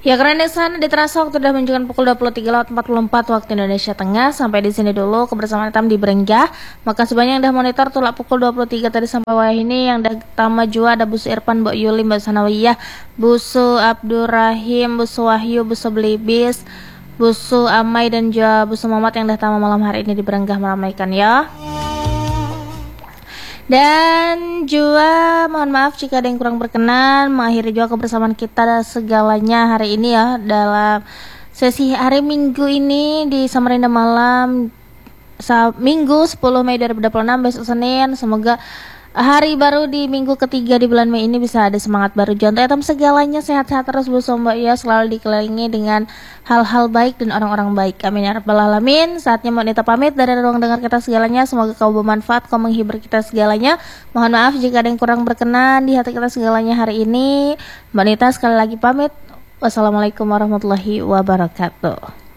Ya, karena di sana diterasa waktu sudah menunjukkan pukul 23.44 waktu Indonesia Tengah. Sampai di sini dulu kebersamaan Tam di Berenggah. Maka sebanyak yang dah monitor tulak pukul 23 tadi sampai wah ini yang dah tama jua ada Busu Irfan, Mbak Yuli, Mbak Sanawiyah, Busu Abdurrahim, Busu Wahyu, Busu Belibis, Busu Amai dan juga Busu Muhammad yang dah tama malam hari ini di Berenggah meramaikan ya. Dan juga mohon maaf jika ada yang kurang berkenan. Mengakhiri juga kebersamaan kita segalanya hari ini ya, dalam sesi hari Minggu ini di Samarinda Malam, Minggu 10 Mei 2026, besok Senin. Semoga hari baru di minggu ketiga di bulan Mei ini bisa ada semangat baru. Jonto etam segalanya sehat-sehat terus Bu Somba ya, selalu dikelilingi dengan hal-hal baik dan orang-orang baik. Amin ya rabbal alamin. Saatnya Mbak Nita pamit dari ruang dengar kita segalanya. Semoga kau bermanfaat, kau menghibur kita segalanya. Mohon maaf jika ada yang kurang berkenan di hati kita segalanya hari ini. Mbak Nita sekali lagi pamit. Wassalamualaikum warahmatullahi wabarakatuh.